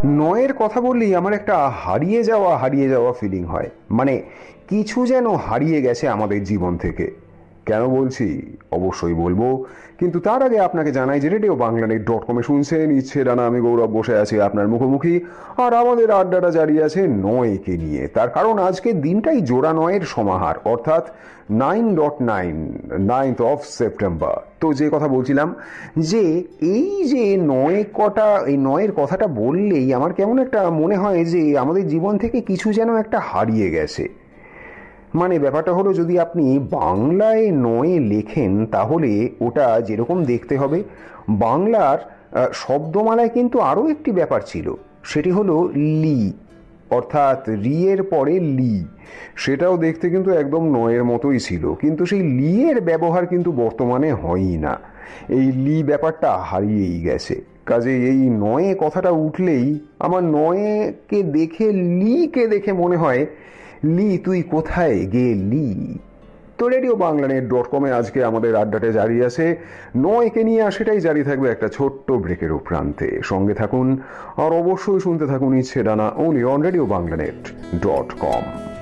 নয়ের কথা বললেই আমার একটা হারিয়ে যাওয়া ফিলিং হয়। মানে কিছু যেন হারিয়ে গেছে আমাদের জীবন থেকে। কেন বলছি অবশ্যই বলবো, কিন্তু তার আগে আপনাকে জানাই যে রেডিও বাংলানেট.কমে শুনছেন ইচ্ছে ডানা, আমি গৌরব বসে আছি আপনার মুখোমুখি। আর আমাদের আড্ডাটা জারি আছে নয়কে নিয়ে। তার কারণ আজকের দিনটাই জোড়া নয়ের সমাহার, অর্থাৎ 9.9, 9th of সেপ্টেম্বর। তো যে কথা বলছিলাম, যে এই যে এই নয়ের কথাটা বললেই আমার কেমন একটা মনে হয় যে আমাদের জীবন থেকে কিছু যেন একটা হারিয়ে গেছে। মানে ব্যাপারটা হলো, যদি আপনি বাংলায় নয়ে লেখেন তাহলে ওটা যেরকম দেখতে হবে, বাংলার শব্দমালায় কিন্তু আরও একটি ব্যাপার ছিল, সেটি হলো লি, অর্থাৎ রি এর পরে লি। সেটাও দেখতে কিন্তু একদম নয়ের মতোই ছিল, কিন্তু সেই লি এর ব্যবহার কিন্তু বর্তমানে হয়ই না। এই লি ব্যাপারটা হারিয়েই গেছে। কাজে এই নয়ে কথাটা উঠলেই আমার নয়েকে দেখে লিকে দেখে মনে হয়, লি তুই কোথায় গেলি। তো রেডিও বাংলানেট.কমে আজকে আমাদের আড্ডাটা জারি আছে নয়কে নিয়ে, আর সেটাই জারি থাকবে একটা ছোট্ট ব্রেকের প্রান্তে। সঙ্গে থাকুন আর অবশ্যই শুনতে থাকুন ইচ্ছে ডানা, only on রেডিও বাংলানেট.কম।